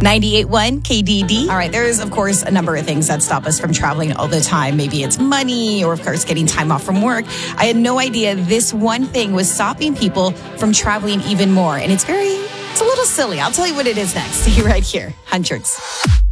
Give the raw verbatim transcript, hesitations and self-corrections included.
ninety-eight point one K D D. All right, there's, of course, a number of things that stop us from traveling all the time. Maybe it's money or, of course, getting time off from work. I had no idea this one thing was stopping people from traveling even more. And it's very, it's a little silly. I'll tell you what it is next. See you right here. Hundreds.